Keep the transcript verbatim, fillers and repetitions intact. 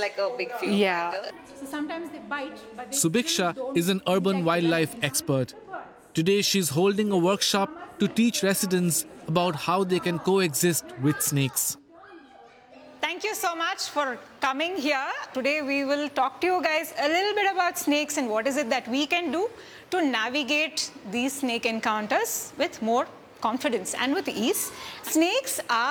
like a big fear Yeah. factor. So sometimes they bite, but they Subiksha still don't is an urban inject wildlife venom. expert. Today she's holding a workshop to teach residents about how they can coexist with snakes. Thank you so much for coming here. Today we will talk to you guys a little bit about snakes and what is it that we can do to navigate these snake encounters with more confidence and with ease. Snakes are